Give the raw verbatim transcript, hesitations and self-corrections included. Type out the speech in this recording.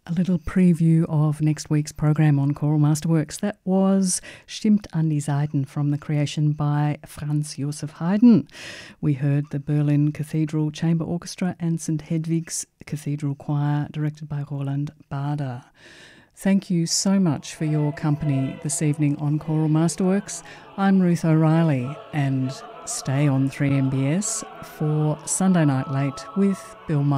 A little preview of next week's program on Choral Masterworks. That was Stimmt an die Saiten from the creation by Franz Joseph Haydn. We heard the Berlin Cathedral Chamber Orchestra and Saint Hedwig's Cathedral Choir, directed by Roland Bader. Thank you so much for your company this evening on Choral Masterworks. I'm Ruth O'Reilly, and stay on three M B S for Sunday Night Late with Bill Meyer.